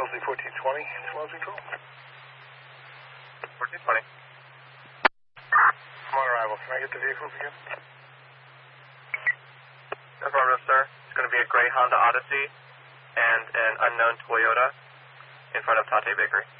Wellesley 1420, Wellesley Control. 1420. I'm on arrival. Can I get the vehicles again? Affirmative, sir. It's going to be a gray Honda Odyssey and an unknown Toyota in front of Tate Bakery.